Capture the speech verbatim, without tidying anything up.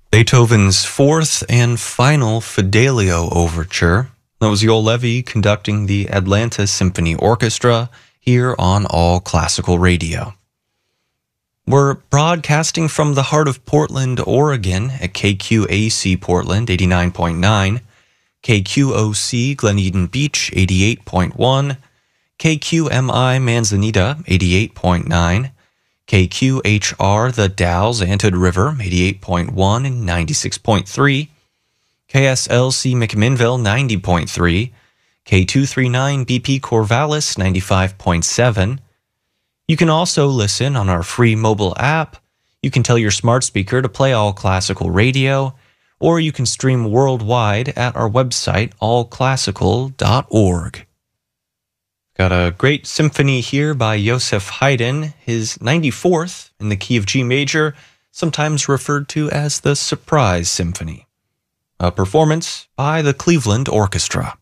Beethoven's fourth and final Fidelio Overture. That was Joel Levy conducting the Atlanta Symphony Orchestra here on All Classical Radio. We're broadcasting from the heart of Portland, Oregon at K Q A C Portland eighty-nine point nine, K Q O C Glen Eden Beach eighty-eight point one, K Q M I Manzanita eighty-eight point nine, K Q H R The Dalles Antioch River eighty-eight point one and ninety-six point three, K S L C McMinnville ninety point three, K two thirty-nine B P Corvallis ninety-five point seven. You can also listen on our free mobile app. You can tell your smart speaker to play All Classical Radio, or you can stream worldwide at our website, all classical dot org. Got a great symphony here by Joseph Haydn, his ninety-fourth in the key of G major, sometimes referred to as the Surprise Symphony. A performance by the Cleveland Orchestra.